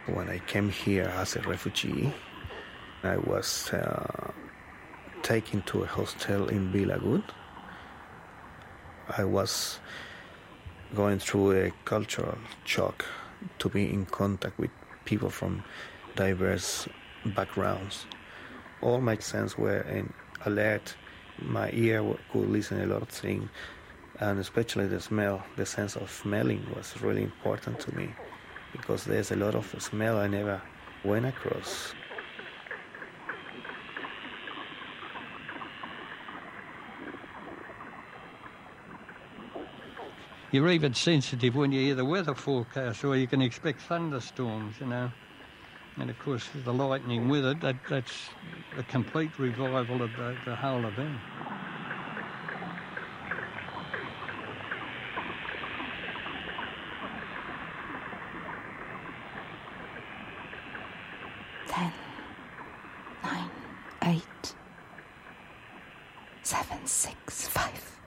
When I came here as a refugee, I was taken to a hostel in Vilagut. I was going through a cultural shock to be in contact with people from diverse backgrounds. All my senses were in alert. My ear could listen a lot of things, and especially the smell, the sense of smelling was really important to me, because there's a lot of smell I never went across. You're even sensitive when you hear the weather forecast, or you can expect thunderstorms, you know. And of course, the lightning with it, that's a complete revival of the whole event. Ten, 9, 8, 7, 6, 5.